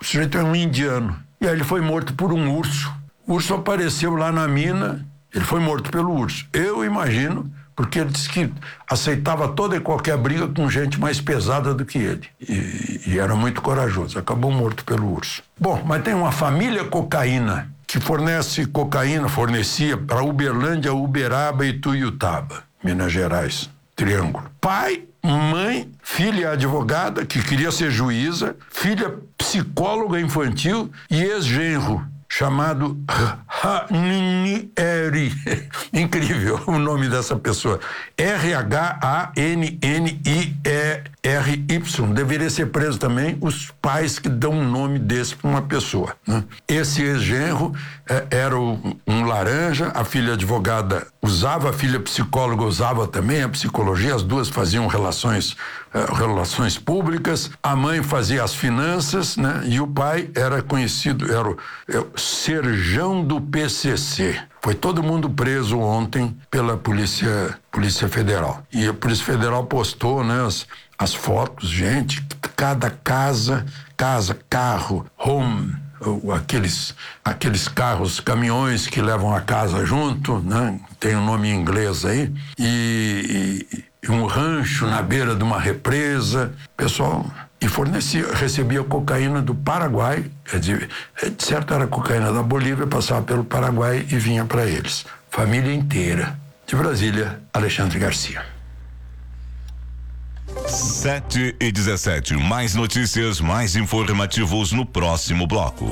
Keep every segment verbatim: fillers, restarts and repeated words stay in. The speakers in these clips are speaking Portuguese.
sujeito é um indiano. E aí ele foi morto por um urso. O urso apareceu lá na mina, ele foi morto pelo urso. Eu imagino, porque ele disse que aceitava toda e qualquer briga com gente mais pesada do que ele. E, e era muito corajoso. Acabou morto pelo urso. Bom, mas tem uma família cocaína que fornece cocaína, fornecia para Uberlândia, Uberaba e Tuiutaba, Minas Gerais. Triângulo. Pai, mãe, filha advogada, que queria ser juíza, filha psicóloga infantil e ex-genro, chamado Ranieri. Incrível o nome dessa pessoa. R H A N N I E R Y. Deveria ser preso também os pais que dão um nome desse para uma pessoa, né? Esse ex-genro eh, era o, um laranja, a filha advogada usava, a filha psicóloga usava também a psicologia, as duas faziam relações, eh, relações públicas, a mãe fazia as finanças, né? E o pai era conhecido, era o, é, o serjão do P C C. Foi todo mundo preso ontem pela Polícia, Polícia Federal. E a Polícia Federal postou, né, as, as fotos, gente, cada casa, casa, carro, home, aqueles, aqueles carros, caminhões que levam a casa junto, né, tem um nome em inglês aí, e, e um rancho na beira de uma represa, pessoal... E fornecia, recebia cocaína do Paraguai, quer dizer, de certo era cocaína da Bolívia, passava pelo Paraguai e vinha para eles. Família inteira. De Brasília, Alexandre Garcia. sete e dezessete. Mais notícias, mais informativos no próximo bloco.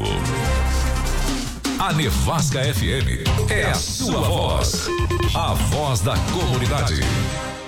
A Nevasca F M é a sua voz. A voz da comunidade.